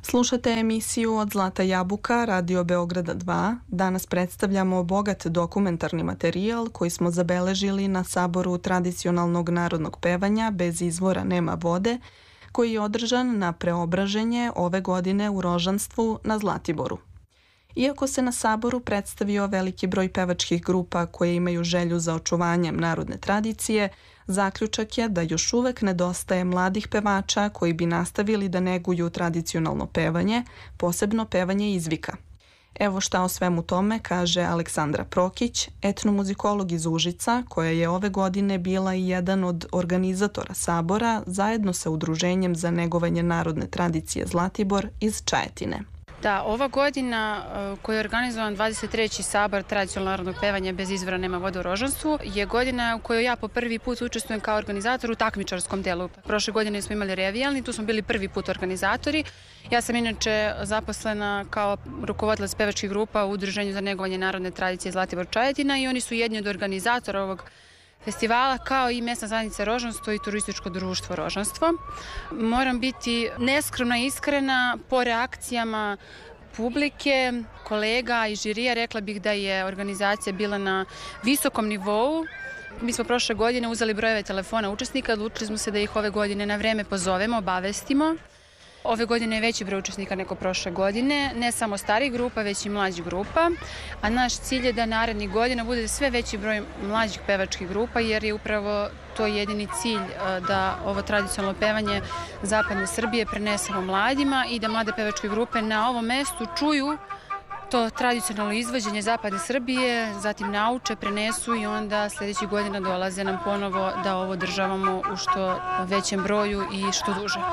Slušate emisiju Od Zlata jabuka, Radio Beograda 2. Danas predstavljamo bogat dokumentarni materijal koji smo zabeležili na Saboru tradicionalnog narodnog pevanja Bez izvora nema vode, koji je održan na Preobraženje ove godine u Rožanstvu na Zlatiboru. Iako se na Saboru predstavio veliki broj pevačkih grupa koje imaju želju za očuvanjem narodne tradicije, zaključak je da još uvek nedostaje mladih pevača koji bi nastavili da neguju tradicionalno pevanje, posebno pevanje izvika. Evo šta o svemu tome kaže Aleksandra Prokić, etnomuzikolog iz Užica, koja je ove godine bila i jedan od organizatora Sabora zajedno sa Udruženjem za negovanje narodne tradicije Zlatibor iz Čajetine. Da, ova godina koja je organizovan 23. Sabor tradicionalnog narodnog pevanja Bez izvora nema vode u Rožanstvu je godina u kojoj ja po prvi put učestvujem kao organizator u takmičarskom delu. Prošle godine smo imali revijalni, tu smo bili prvi put organizatori. Ja sam inače zaposlena kao rukovodilac pevačkih grupa u Udruženju za negovanje narodne tradicije Zlatibor Čajetina i oni su jedni od organizatora ovog festivala, kao i mesna zajednica Rožanstvo i turističko društvo Rožanstvo. Moram biti neskromna i iskrena, po reakcijama publike, kolega i žirija, rekla bih da je organizacija bila na visokom nivou. Mi smo prošle godine uzeli brojeve telefona učesnika, odlučili smo se da ih ove godine na vreme pozovemo, obavestimo. Ove godine je veći broj učesnika nego prošle godine, ne samo starih grupa, već i mlađih grupa, a naš cilj je da narednih godina bude sve veći broj mlađih pevačkih grupa, jer je upravo to jedini cilj da ovo tradicionalno pevanje zapadne Srbije prenesemo mladima i da mlade pevačke grupe na ovom mestu čuju to tradicionalno izvođenje zapadne Srbije, zatim nauče, prenesu i onda sljedećih godina dolaze nam ponovo da ovo održavamo u što većem broju i što duže.